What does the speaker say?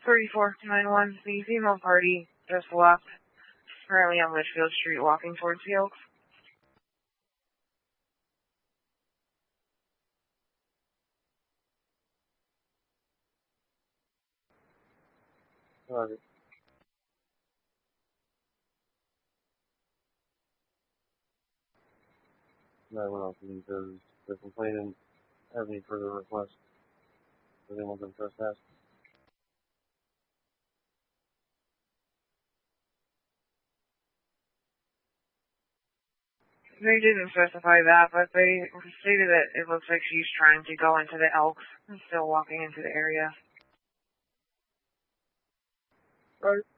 3491, the female party just left, currently on Litchfield Street, walking towards the Oaks. Roger. 911, does the complainant have any further requests? Does anyone going to trespass? They didn't specify that, but they stated that it looks like she's trying to go into the Elks and still walking into the area. Right.